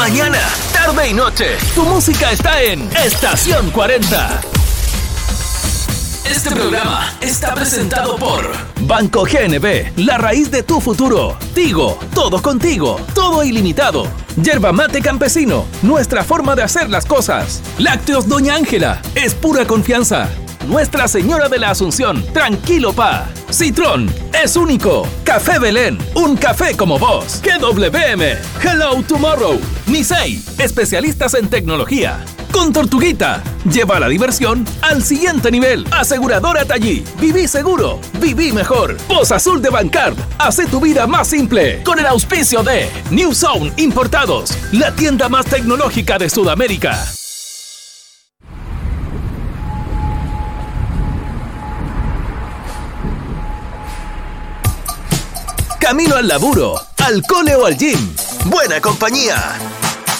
Mañana, tarde y noche, tu música está en Estación 40. Este programa está presentado por Banco GNB, la raíz de tu futuro. Tigo, todo contigo, todo ilimitado. Yerba Mate Campesino, nuestra forma de hacer las cosas. Lácteos Doña Ángela, es pura confianza. Nuestra Señora de la Asunción, tranquilo pa. Citrón, es único. Café Belén, un café como vos. GWM, Hello Tomorrow. Nisei, especialistas en tecnología. Con Tortuguita, lleva la diversión al siguiente nivel. Aseguradora Tallí, viví seguro, viví mejor. Poz Azul de Bancard, hace tu vida más simple. Con el auspicio de New Zone Importados, la tienda más tecnológica de Sudamérica. Camino al laburo, al cole o al gym. Buena compañía.